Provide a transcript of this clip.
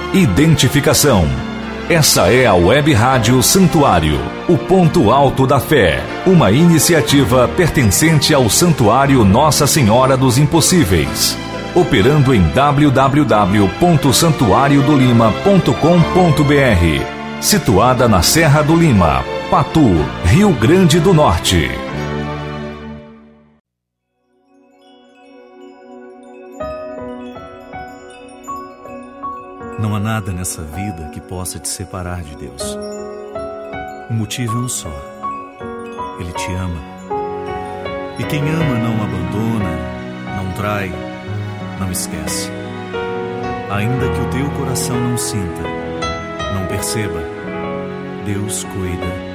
identificação. Essa é a Web Rádio Santuário, o ponto alto da fé, uma iniciativa pertencente ao Santuário Nossa Senhora dos Impossíveis, operando em www.santuariodolima.com.br, situada na Serra do Lima, Patu, Rio Grande do Norte. Não há nada nessa vida que possa te separar de Deus. O motivo é um só: Ele te ama. E quem ama não abandona, não trai, não esquece. Ainda que o teu coração não sinta, não perceba, Deus cuida